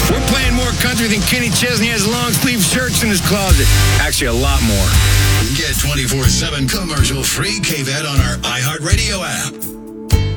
We're playing more country than Kenny Chesney has long-sleeve shirts in his closet. Actually, a lot more. Get 24/7 commercial-free KVET on our iHeartRadio app.